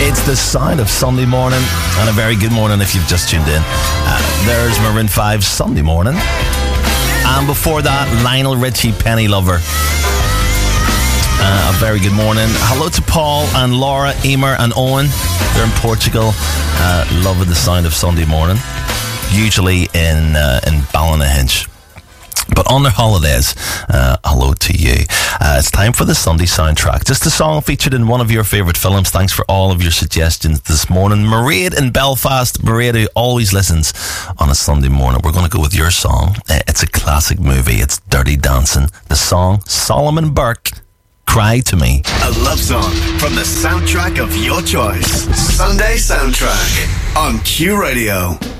It's the sound of Sunday morning, and a very good morning if you've just tuned in. There's Maroon 5's Sunday Morning. And before that, Lionel Richie, Penny Lover. A very good morning. Hello to Paul and Laura, Emer and Owen. They're in Portugal. Loving the sound of Sunday morning. Usually in Ballynahinch. But on their holidays, hello to you. It's time for the Sunday soundtrack. Just a song featured in one of your favourite films. Thanks for all of your suggestions this morning. Mairead in Belfast. Mairead, who always listens on a Sunday morning. We're going to go with your song. It's a classic movie. It's Dirty Dancing. The song, Solomon Burke, Cry to Me. A love song from the soundtrack of your choice. Sunday Soundtrack on Q Radio.